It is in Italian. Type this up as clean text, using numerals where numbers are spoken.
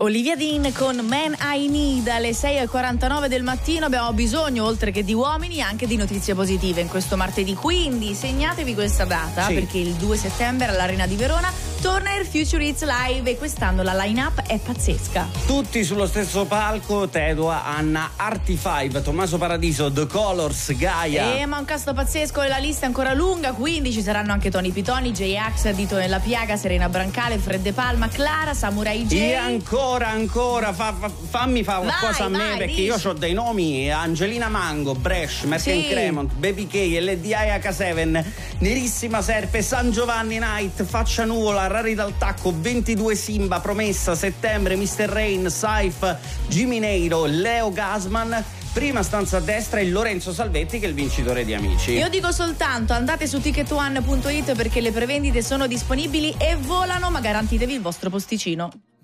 Olivia Dean con Man I Need alle 6:49 del mattino. Abbiamo bisogno, oltre che di uomini, anche di notizie positive in questo martedì. Quindi segnatevi questa data, perché il 2 settembre all'Arena di Verona torna il Future Hits Live e quest'anno la line-up è pazzesca. Tutti sullo stesso palco: Tedua, Anna, Arti5, Tommaso Paradiso, The Colors, Gaia. Ma un cast pazzesco e la lista è ancora lunga, quindi ci saranno anche Tony Pitoni, J-Ax, Dito nella Piaga, Serena Brancale, Fred De Palma, Clara, Samurai J. E ancora, fammi fare qualcosa a me, perché io ho dei nomi: Angelina Mango, Bresh, Merken Cremont, Baby K, LDI H7, Nerissima Serpe, San Giovanni Night, Faccia Nuvola, Rari dal Tacco, 22 Simba, Promessa, Settembre, Mr. Rain, Saif, Jimmy Neiro, Leo Gasman. Prima stanza a destra il Lorenzo Salvetti, che è il vincitore di Amici. Io dico soltanto andate su ticketone.it perché le prevendite sono disponibili e volano, ma garantitevi il vostro posticino.